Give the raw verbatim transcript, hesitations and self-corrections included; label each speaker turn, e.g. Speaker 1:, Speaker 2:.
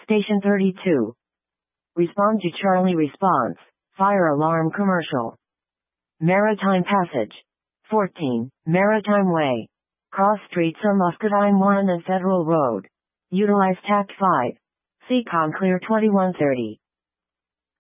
Speaker 1: Station thirty-two. Respond to Charlie response. Fire alarm commercial. Maritime Passage. fourteen. Maritime Way. Cross streets on Muscatine one and Federal Road. Utilize Tact five. Seacon Clear twenty-one thirty.